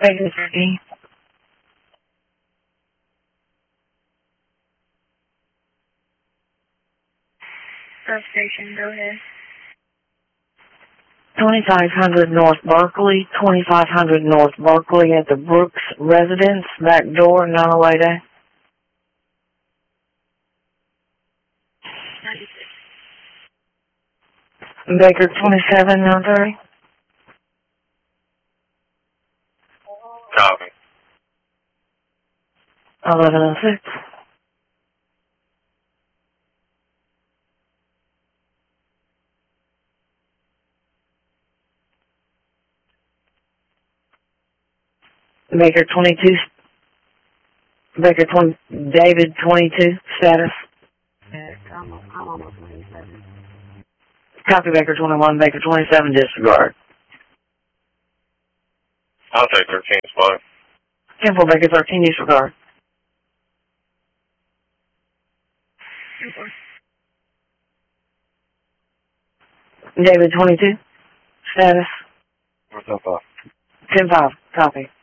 Baker 13. Substation, go ahead. 2500 North Berkeley, 2500 North Berkeley at the Brooks Residence, back door, 908A. 96. Baker 2793. Copy. 1106. Baker 22. Baker 20. David 22. Status. I'm almost 97. Copy Baker 21. Baker 27. Disregard. I'll take 13 spot. 10 for Baker 13. Disregard. 10-4. David 22. Status. What's up, 10-5. Copy.